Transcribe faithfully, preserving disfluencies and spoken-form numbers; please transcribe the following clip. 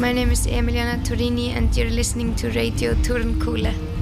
My name is Emiliana Torini and you're listening to Radio Tornkulle.